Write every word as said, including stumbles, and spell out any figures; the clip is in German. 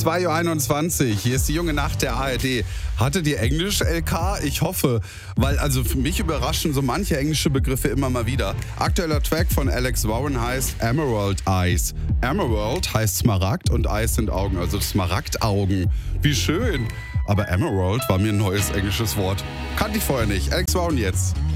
zwei Uhr einundzwanzig. Hier ist die junge Nacht der A R D. Hattet ihr Englisch, L K? Ich hoffe, weil also für mich überraschen so manche englische Begriffe immer mal wieder. Aktueller Track von Alex Warren heißt Emerald Eyes. Emerald heißt Smaragd und Eyes sind Augen, also Smaragdaugen. Wie schön. Aber Emerald war mir ein neues englisches Wort. Kannte ich vorher nicht. Alex Warren jetzt.